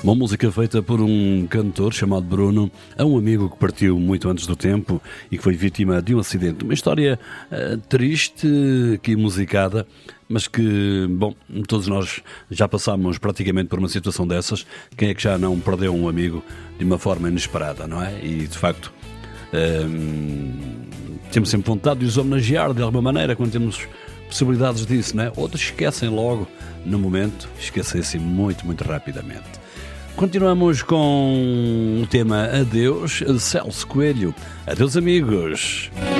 Uma música feita por um cantor chamado Bruno, a um amigo que partiu muito antes do tempo e que foi vítima de um acidente. Uma história triste, aqui musicada, mas que, bom, todos nós já passámos praticamente por uma situação dessas. Quem é que já não perdeu um amigo de uma forma inesperada, não é? E, de facto, temos sempre vontade de os homenagear de alguma maneira quando temos possibilidades disso, não é? Outros esquecem logo no momento, esquecem-se muito, muito rapidamente. Continuamos com o tema Adeus, Celso Coelho. Adeus, amigos.